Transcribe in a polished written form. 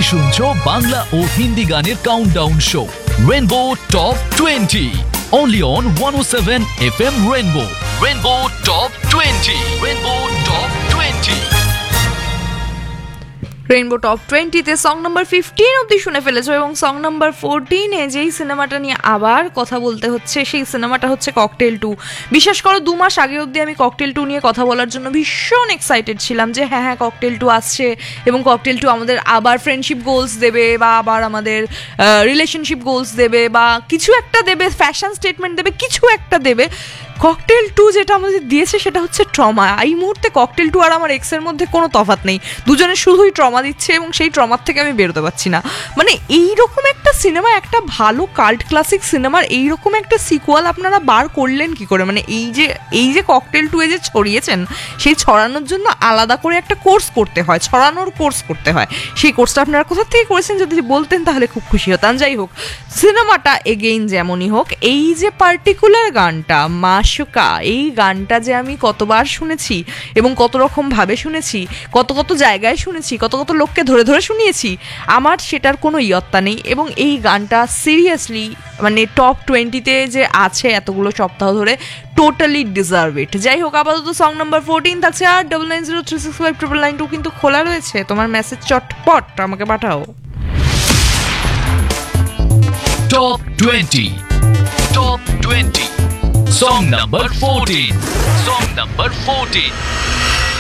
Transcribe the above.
শুনছো বাংলা ও হিন্দি গানের countdown show rainbow top 20 only on 107 FM Rainbow Top 20 Rainbow Top 20 rainbow top 20-তে song number 15 অবধি শুনে ফেলেছো এবং সং নাম্বার 14-এ যেই সিনেমাটা নিয়ে আবার কথা বলতে হচ্ছে সেই সিনেমাটা হচ্ছে ককটেল 2। বিশেষ করে 2 মাস আগে অবধি আমি ককটেল 2 নিয়ে কথা বলার জন্য ভীষণ এক্সাইটেড ছিলাম যে হ্যাঁ ককটেল 2 আসছে এবং ককটেল 2 আমাদের আবার ফ্রেন্ডশিপ গোলস দেবে বা আবার আমাদের রিলেশনশিপ গোলস দেবে বা কিছু একটা দেবে, ফ্যাশন স্টেটমেন্ট দেবে, কিছু একটা দেবে। ককটেল 2 যেটা আমাদের দিয়েছে সেটা হচ্ছে ট্রমা। এই মুহূর্তে ককটেল 2 আর আমার এক্সের মধ্যে কোনো তফাৎ নেই, দুজনে শুধুই ট্রমা দিচ্ছে এবং সেই ট্রমার থেকে আমি বেরোতে পারছি না। মানে এইরকম একটা সিনেমা, একটা ভালো কাল্ট ক্লাসিক সিনেমার এইরকম একটা সিকুয়াল আপনারা বার করলেন কি করে? মানে এই যে ককটেল 2 যে ছড়িয়েছেন, সেই ছড়ানোর জন্য আলাদা করে একটা কোর্স করতে হয়, ছড়ানোর কোর্স করতে হয়। সেই কোর্সটা আপনারা কোথা থেকে করেছেন যদি বলতেন তাহলে খুব খুশি হতাম। যাই হোক, সিনেমাটা এগেইন যেমনই হোক, এই যে পার্টিকুলার গানটা মাশুকা, এই গানটা যে আমি কতবার শুনেছি এবং কত রকম ভাবে শুনেছি, কত জায়গায় শুনেছি, কত লোককে ধরে শুনিয়েছি, আমার সেটার কোনো ইয়ত্তা নেই। এবং এই গানটা সিরিয়াসলি মানে টপ 20-তে যে আছে এতগুলো সপ্তাহ ধরে, টোটালি ডিজার্ভ ইট। যাই হোক, আপাতত সং নাম্বার 14 থাকছে আর 9903659992 কিন্তু খোলা রয়েছে, তোমার মেসেজ চটপট আমাকে পাঠাও। Top 20 Song number 14